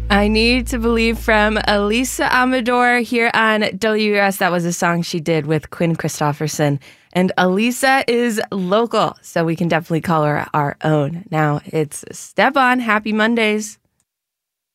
I Need to Believe from Elisa Amador here on WS. That was a song she did with Quinn Christopherson. And Elisa is local, so we can definitely call her our own. Now it's Step On. Happy Mondays.